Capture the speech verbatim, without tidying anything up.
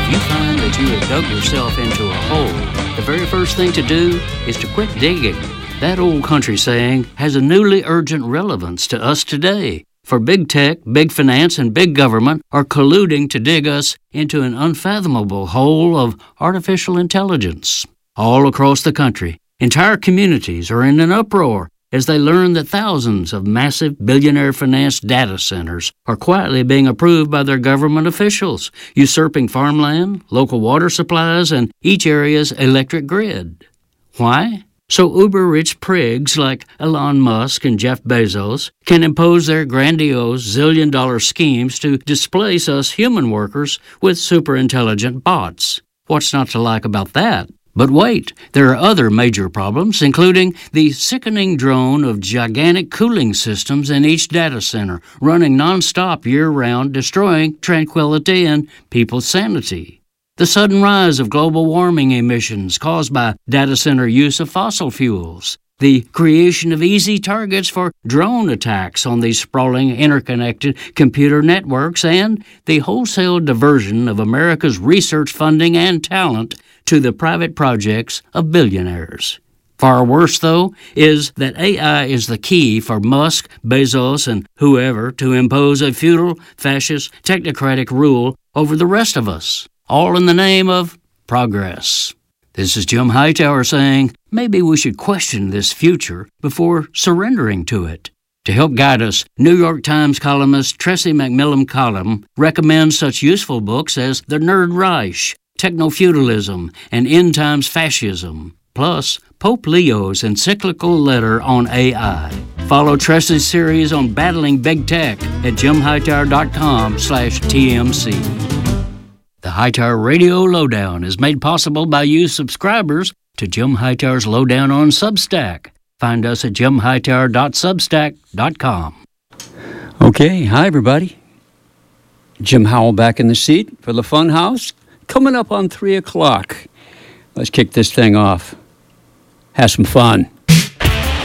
If you find that you have dug yourself into a hole, the very first thing to do is to quit digging. That old country saying has a newly urgent relevance to us today. For big tech, big finance, and big government are colluding to dig us into an unfathomable hole of artificial intelligence. All across the country, entire communities are in an uproar as they learn that thousands of massive billionaire-financed data centers are quietly being approved by their government officials, usurping farmland, local water supplies, and each area's electric grid. Why? So uber-rich prigs like Elon Musk and Jeff Bezos can impose their grandiose zillion-dollar schemes to displace us human workers with super-intelligent bots. What's not to like about that? But wait, there are other major problems, including the sickening drone of gigantic cooling systems in each data center, running nonstop year-round, destroying tranquility and people's sanity. The sudden rise of global warming emissions caused by data center use of fossil fuels. The creation of easy targets for drone attacks on these sprawling, interconnected computer networks, and the wholesale diversion of America's research funding and talent to the private projects of billionaires. Far worse, though, is that A I is the key for Musk, Bezos, and whoever to impose a feudal, fascist, technocratic rule over the rest of us, all in the name of progress. This is Jim Hightower saying, maybe we should question this future before surrendering to it. To help guide us, New York Times columnist Tressie McMillan Collum recommends such useful books as The Nerd Reich, Techno-Feudalism, and End Times Fascism, plus Pope Leo's encyclical letter on A I. Follow Tressie's series on battling big tech at jimhightower.com slash TMC. The Hightower Radio Lowdown is made possible by you subscribers to Jim Hightower's Lowdown on Substack. Find us at jim hightower dot substack dot com. Okay, hi everybody. Jim Howell back in the seat for the Fun House. Coming up on three o'clock. Let's kick this thing off. Have some fun.